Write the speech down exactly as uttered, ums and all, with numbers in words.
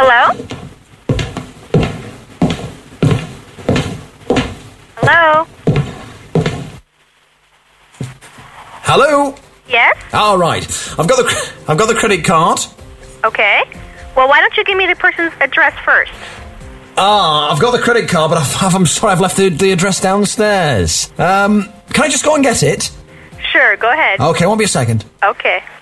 Hello? Hello? Hello? Yes? All right. I've got the I've got the credit card. Okay. Well, why don't you give me the person's address first? Ah, I've got the credit card, but I've, I'm sorry, I've left the, the address downstairs. Um, can I just go and get it? Sure, go ahead. Okay, won't be a second. Okay.